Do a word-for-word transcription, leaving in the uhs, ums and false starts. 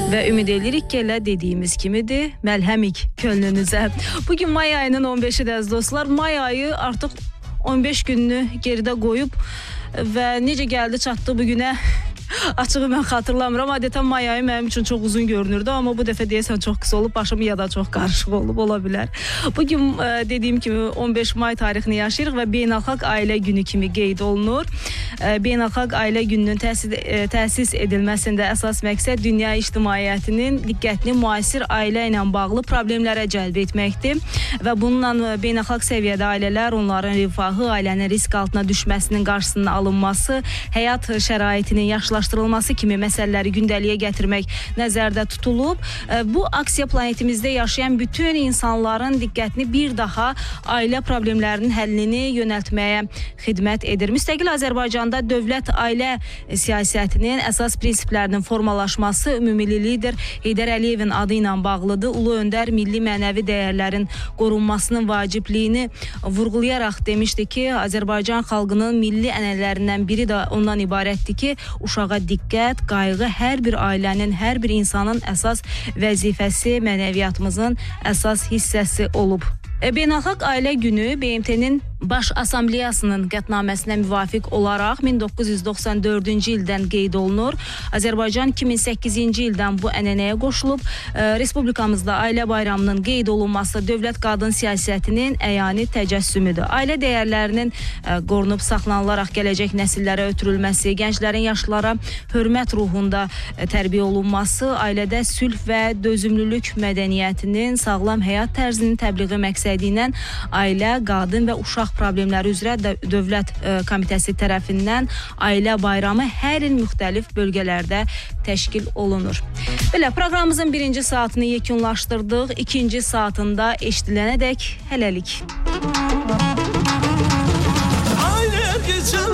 Və ümid edirik ki, elə dediyimiz kimidir, məlhəmik könlünüzə. Bugün may ayının on beşidir əziz dostlar. May ayı artıq on beş gününü geridə qoyub və necə gəldi çatdı bugünə açığı mən xatırlamıram. Adətən may ayı mənim üçün çox uzun görünürdü, amma bu dəfə deyəsən çox qısa olub, başım ya da çox qarışıq olub, ola bilər. Bugün e, dediyim kimi on beş may tarixini yaşayırıq və Beynəlxalq Ailə Günü kimi qeyd olunur. E, Beynəlxalq Ailə Gününün təsis, e, təsis edilməsində əsas məqsəd dünya ictimaiyyətinin diqqətini müasir ailə ilə bağlı problemlərə cəlb etməkdir və bununla beynəlxalq səviyyədə ailələr, onların rifahı, ailənin risk altına düşməsinin qarşısının alınması, həyat şəraitinin yaşlaşdırılması kimi məsələləri gündəliyə gətirmək nəzərdə tutulub. Bu aksiya planetimizdə yaşayan bütün insanların diqqətini bir daha ailə problemlərinin həllini yönəltməyə xidmət edir. Müstəqil Azərbaycanda dövlət ailə siyasətinin əsas prinsiplərinin formalaşması ümumi lider Heydər Əliyevin adı ilə bağlıdır. Ulu öndər milli mənəvi dəyərlərin qorunmasının vacibliyini vurğulayaraq demişdi ki, Azərbaycan xalqının milli ənənələrindən biri də ondan ibarətdir ki, uşağa diqqət, qayğı hər bir ailənin, hər bir insanın əsas vəzifəsi, mənəviyyatımızın əsas hissəsi olub. Beynəlxalq Ailə Günü B M T-nin Baş Assambleyasının qətnaməsinə müvafiq olaraq min doqquz yüz doxsan dördüncü ildən qeyd olunur. Azərbaycan iki min səkkizinci ildən bu ənənəyə qoşulub. Respublikamızda ailə bayramının qeyd olunması dövlət qadın siyasətinin əyani təcəssümüdür. Ailə dəyərlərinin qorunub saxlanılaraq gələcək nəsillərə ötürülməsi, gənclərin yaşlılara hörmət ruhunda tərbiyə olunması, ailədə sülh və dözümlülük mədəniyyətinin, sağlam həyat tərzinin təbliği məqsədi ilə ailə, qadın və uşaq problemləri üzrə Dövlət Komitəsi tərəfindən ailə bayramı hər il müxtəlif bölgələrdə təşkil olunur. Belə, proqramımızın birinci saatını yekunlaşdırdıq. İkinci saatında eşidilənədək hələlik.